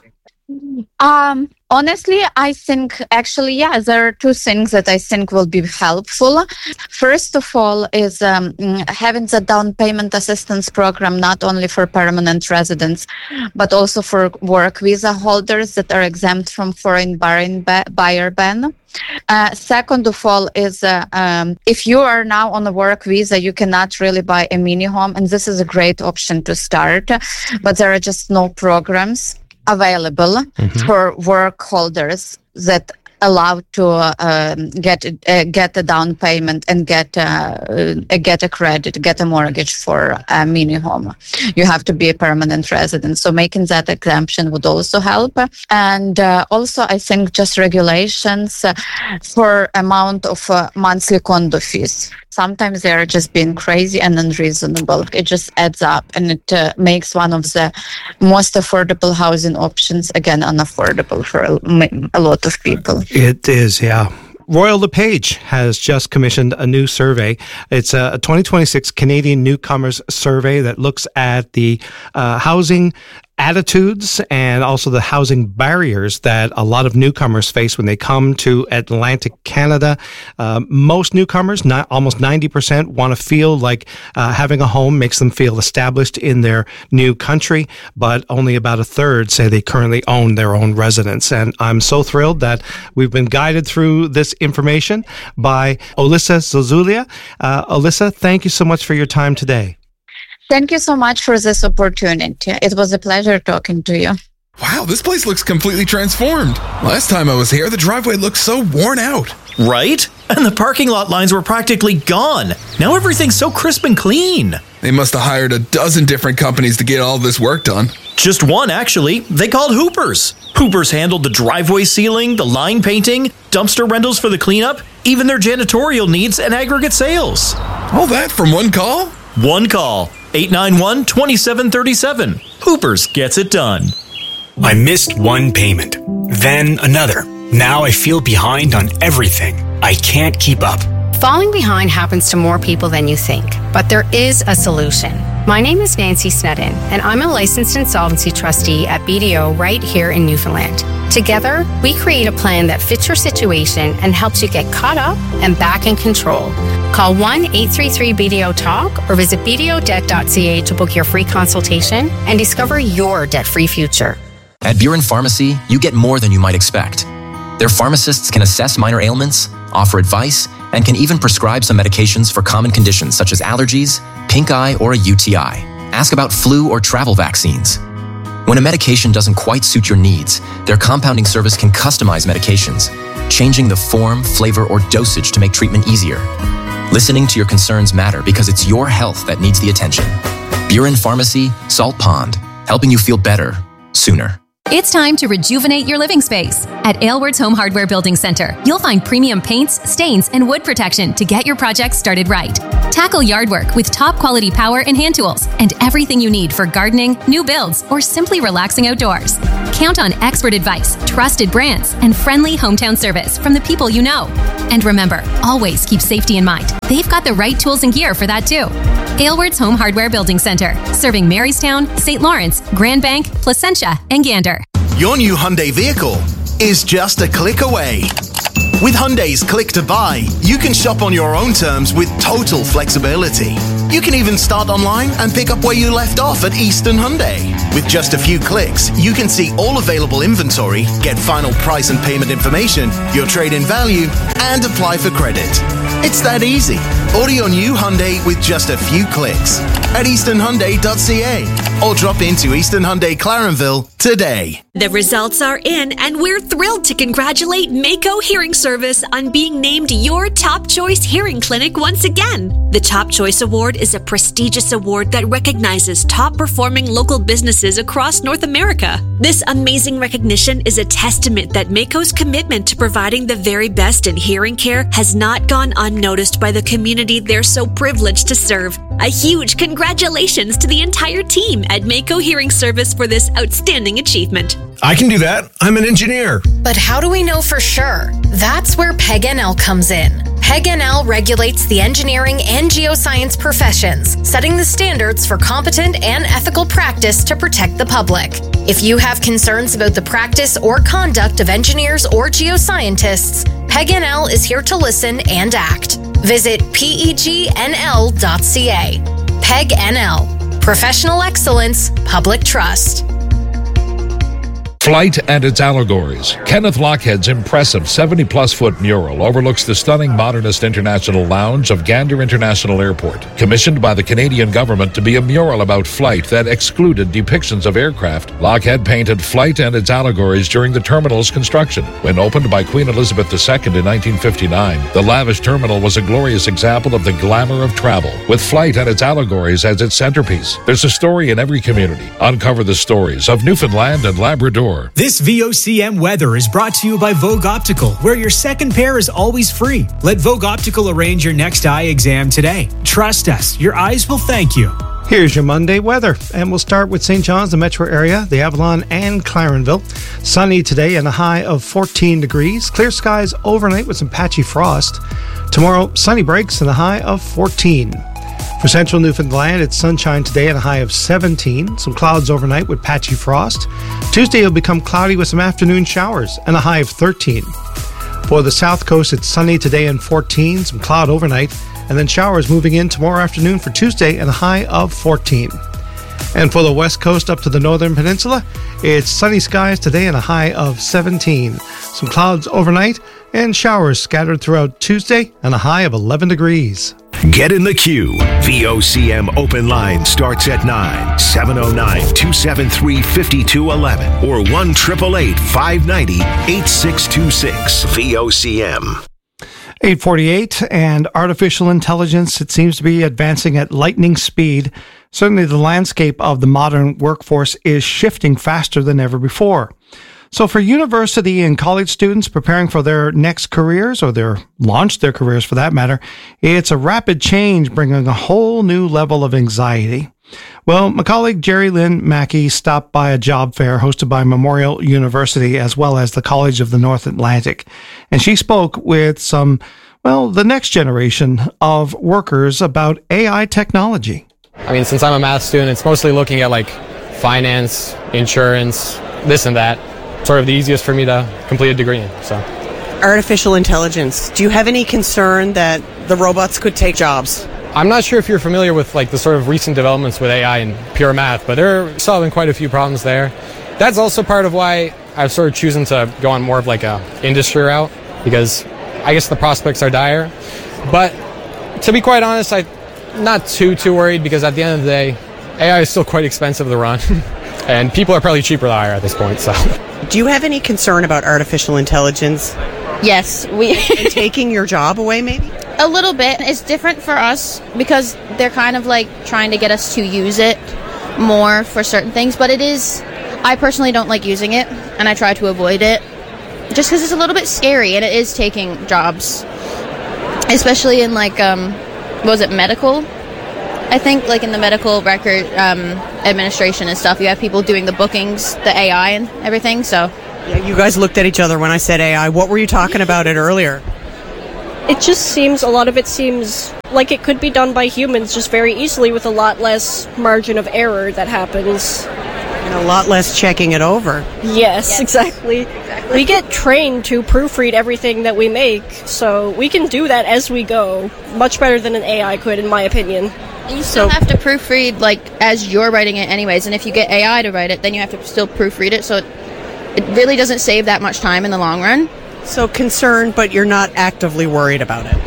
Honestly, I think actually, there are 2 things that I think will be helpful. First of all is having the down payment assistance program, not only for permanent residents, but also for work visa holders that are exempt from foreign buyer ban. Second of all is if you are now on a work visa, you cannot really buy a mini home, and this is a great option to start, but there are just no programs available for work holders that allow to get a down payment and get a credit, get a mortgage for a mini home. You have to be a permanent resident. So making that exemption would also help. And also, I think just regulations for amount of monthly condo fees. Sometimes they are just being crazy and unreasonable. It just adds up, and it makes one of the most affordable housing options, again, unaffordable for a lot of people. It is, yeah. Royal LePage has just commissioned a new survey. It's a 2026 Canadian Newcomers Survey that looks at the housing attitudes and also the housing barriers that a lot of newcomers face when they come to Atlantic Canada. Most newcomers, almost 90%, want to feel like having a home makes them feel established in their new country, but only about a third say they currently own their own residence. And I'm so thrilled that we've been guided through this information by Olesa Zozulia. Olesa, thank you so much for your time today. Thank you so much for this opportunity. It was a pleasure talking to you. Wow, this place looks completely transformed. Last time I was here, the driveway looked so worn out. Right? And the parking lot lines were practically gone. Now everything's so crisp and clean. They must have hired a dozen different companies to get all this work done. Just one, actually. They called Hoopers. Hoopers handled the driveway sealing, the line painting, dumpster rentals for the cleanup, even their janitorial needs and aggregate sales. All that from one call? One call. 891-2737. Hoopers gets it done. I missed one payment, then another. Now I feel behind on everything. I can't keep up. Falling behind happens to more people than you think, but there is a solution. My name is Nancy Snedden, and I'm a licensed insolvency trustee at BDO right here in Newfoundland. Together, we create a plan that fits your situation and helps you get caught up and back in control. Call 1-833-BDO-TALK or visit bdodebt.ca to book your free consultation and discover your debt-free future. At Buren Pharmacy, you get more than you might expect. Their pharmacists can assess minor ailments, offer advice, and can even prescribe some medications for common conditions such as allergies, pink eye, or a UTI. Ask about flu or travel vaccines. When a medication doesn't quite suit your needs, their compounding service can customize medications, changing the form, flavor, or dosage to make treatment easier. Listening to your concerns matter because it's your health that needs the attention. Buren Pharmacy, Salt Pond, helping you feel better sooner. It's time to rejuvenate your living space. At Aylward's Home Hardware Building Center, you'll find premium paints, stains, and wood protection to get your project started right. Tackle yard work with top quality power and hand tools and everything you need for gardening, new builds, or simply relaxing outdoors. Count on expert advice, trusted brands, and friendly hometown service from the people you know. And remember, always keep safety in mind. They've got the right tools and gear for that too. Aylward's Home Hardware Building Center, serving Marystown, St. Lawrence, Grand Bank, Placentia, and Gander. Your new Hyundai vehicle is just a click away. With Hyundai's Click to Buy, you can shop on your own terms with total flexibility. You can even start online and pick up where you left off at Eastern Hyundai. With just a few clicks, you can see all available inventory, get final price and payment information, your trade-in value, and apply for credit. It's that easy. Order your new Hyundai with just a few clicks at easternhyundai.ca or drop into Eastern Hyundai Clarenville today. The results are in, and we're thrilled to congratulate Mako Hearing Service on being named your Top Choice Hearing Clinic once again. The Top Choice Award is a prestigious award that recognizes top-performing local businesses across North America. This amazing recognition is a testament that Mako's commitment to providing the very best in hearing care has not gone unnoticed by the community they're so privileged to serve. A huge congratulations to the entire team at Mako Hearing Service for this outstanding achievement. I can do that. I'm an engineer. But how do we know for sure? That's where PEG-NL comes in. PEG-NL regulates the engineering and geoscience professions, setting the standards for competent and ethical practice to protect the public. If you have concerns about the practice or conduct of engineers or geoscientists, PEG-NL is here to listen and act. Visit pegnl.ca. PEG-NL. Professional excellence, public trust. Flight and its allegories. Kenneth Lochhead's impressive 70-plus foot mural overlooks the stunning modernist international lounge of Gander International Airport, commissioned by the Canadian government to be a mural about flight that excluded depictions of aircraft. Lochhead painted Flight and its allegories during the terminal's construction. When opened by Queen Elizabeth II in 1959, the lavish terminal was a glorious example of the glamour of travel, with Flight and its allegories as its centerpiece. There's a story in every community. Uncover the stories of Newfoundland and Labrador. This VOCM weather is brought to you by Vogue Optical, where your second pair is always free. Let Vogue Optical arrange your next eye exam today. Trust us, your eyes will thank you. Here's your Monday weather, and we'll start with St. John's, the metro area, the Avalon, and Clarenville. Sunny today and a high of 14 degrees. Clear skies overnight with some patchy frost. Tomorrow, sunny breaks and a high of 14. For central Newfoundland, it's sunshine today and a high of 17. Some clouds overnight with patchy frost. Tuesday will become cloudy with some afternoon showers and a high of 13. For the south coast, it's sunny today and 14. Some cloud overnight and then showers moving in tomorrow afternoon for Tuesday and a high of 14. And for the west coast up to the northern peninsula, it's sunny skies today and a high of 17. Some clouds overnight and showers scattered throughout Tuesday and a high of 11 degrees. Get in the queue. VOCM open line starts at 9, 709-273-5211 or 1-888-590-8626. VOCM. 8:48, and artificial intelligence, it seems to be advancing at lightning speed. Certainly the landscape of the modern workforce is shifting faster than ever before. So for university and college students preparing for their next careers, or their careers for that matter, it's a rapid change bringing a whole new level of anxiety. Well, my colleague Jerry Lynn Mackey stopped by a job fair hosted by Memorial University as well as the College of the North Atlantic, and she spoke with the next generation of workers about AI technology. I mean, since I'm a math student, it's mostly looking at like finance, insurance, this and that. Sort of the easiest for me to complete a degree in. So, artificial intelligence. Do you have any concern that the robots could take jobs? I'm not sure if you're familiar with like the sort of recent developments with AI and pure math, but they're solving quite a few problems there. That's also part of why I've sort of chosen to go on more of like a industry route, because I guess the prospects are dire. But to be quite honest, I'm not too worried, because at the end of the day, AI is still quite expensive to run. And people are probably cheaper to hire at this point. So, do you have any concern about artificial intelligence? Yes, and taking your job away, maybe? A little bit. It's different for us because they're kind of like trying to get us to use it more for certain things. But it is, I personally don't like using it, and I try to avoid it just because it's a little bit scary, and it is taking jobs, especially in like, medical? I think like in the medical record administration and stuff, you have people doing the bookings, the AI and everything, so. Yeah, you guys looked at each other when I said AI. What were you talking about it earlier? It just seems, a lot of it seems like it could be done by humans just very easily with a lot less margin of error that happens. And a lot less checking it over. Yes, exactly. We get trained to proofread everything that we make, so we can do that as we go, much better than an AI could, in my opinion. And you still have to proofread, like, as you're writing it anyways, and if you get AI to write it, then you have to still proofread it, so it really doesn't save that much time in the long run. So concerned, but you're not actively worried about it?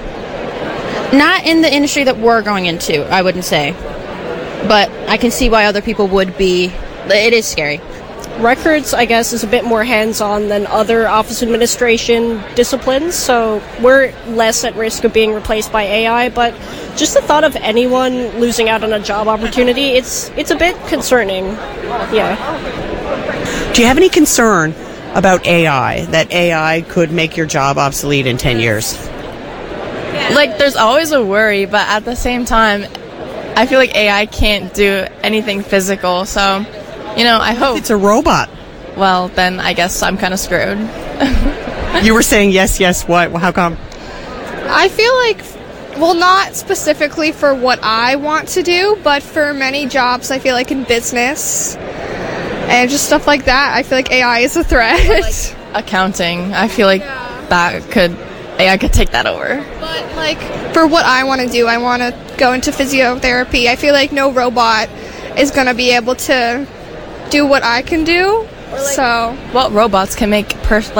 Not in the industry that we're going into, I wouldn't say. But I can see why other people would be. It is scary. Records, I guess, is a bit more hands-on than other office administration disciplines, so we're less at risk of being replaced by AI, but just the thought of anyone losing out on a job opportunity, it's a bit concerning. Yeah. Do you have any concern about AI, that AI could make your job obsolete in 10 years? Like, there's always a worry, but at the same time, I feel like AI can't do anything physical, so, I hope. It's a robot. Well, then I guess I'm kind of screwed. You were saying yes, what? How come? I feel like, well, not specifically for what I want to do, but for many jobs, I feel like in business and just stuff like that, I feel like AI is a threat. Like accounting, I feel like AI could take that over. But like for what I want to do, I want to go into physiotherapy. I feel like no robot is going to be able to do what I can do. So, well, robots can make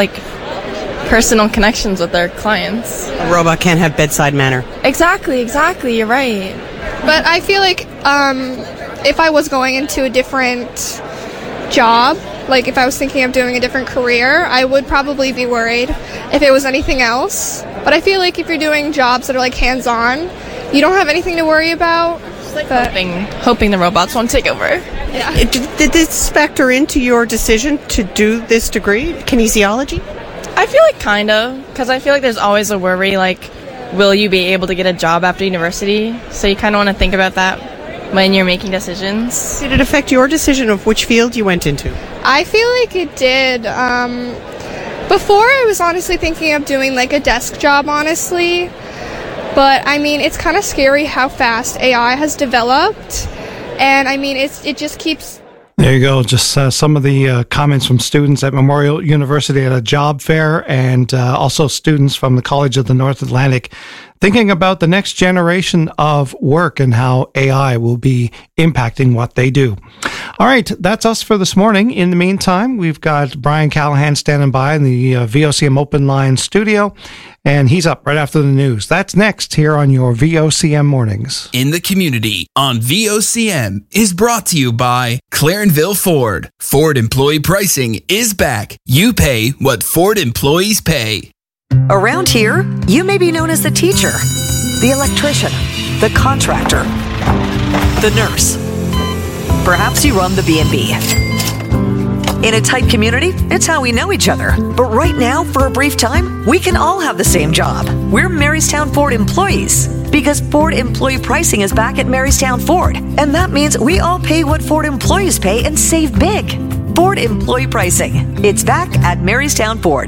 personal connections with their clients. A robot can't have bedside manner. Exactly, you're right. But I feel like if I was going into a different job, like if I was thinking of doing a different career, I would probably be worried if it was anything else. But I feel like if you're doing jobs that are like hands-on, you don't have anything to worry about. Like hoping the robots won't take over. Yeah. Did this factor into your decision to do this degree, kinesiology? I feel like kind of, because I feel like there's always a worry, like, will you be able to get a job after university? So you kind of want to think about that when you're making decisions. Did it affect your decision of which field you went into? I feel like it did. Before, I was honestly thinking of doing like a desk job, honestly. But, I mean, it's kind of scary how fast AI has developed. And, I mean, it just keeps... There you go. Just some of the comments from students at Memorial University at a job fair, and also students from the College of the North Atlantic thinking about the next generation of work and how AI will be impacting what they do. All right, that's us for this morning. In the meantime, we've got Brian Callahan standing by in the VOCM Open Line studio, and he's up right after the news. That's next here on your VOCM Mornings. In the Community on VOCM is brought to you by Clarenville Ford. Ford employee pricing is back. You pay what Ford employees pay. Around here, you may be known as the teacher, the electrician, the contractor, the nurse. Perhaps you run the B&B. In a tight community, it's how we know each other. But right now, for a brief time, we can all have the same job. We're Marystown Ford employees because Ford employee pricing is back at Marystown Ford. And that means we all pay what Ford employees pay and save big. Ford employee pricing. It's back at Marystown Ford.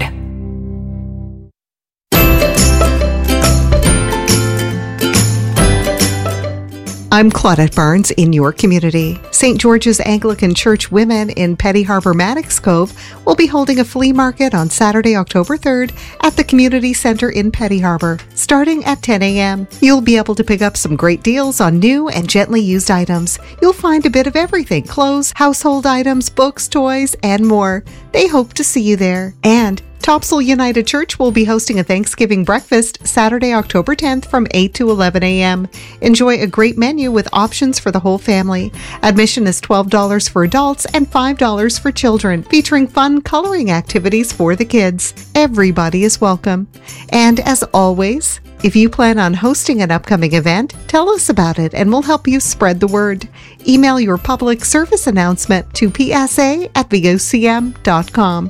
I'm Claudette Barnes in your community. St. George's Anglican Church Women in Petty Harbor Maddox Cove will be holding a flea market on Saturday, October 3rd at the Community Center in Petty Harbor, starting at 10 a.m. You'll be able to pick up some great deals on new and gently used items. You'll find a bit of everything: clothes, household items, books, toys, and more. They hope to see you there. And Topsail United Church will be hosting a Thanksgiving breakfast Saturday, October 10th from 8 to 11 a.m. Enjoy a great menu with options for the whole family. Admission is $12 for adults and $5 for children, featuring fun coloring activities for the kids. Everybody is welcome. And as always, if you plan on hosting an upcoming event, tell us about it and we'll help you spread the word. Email your public service announcement to psa@vocm.com.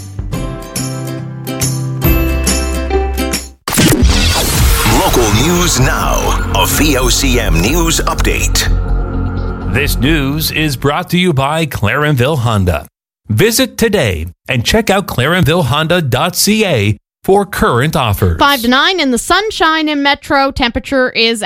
Local news now. A VOCM news update. This news is brought to you by Clarenville Honda. Visit today and check out clarenvillehonda.ca for current offers. 5 to 9 in the sunshine in Metro. Temperature is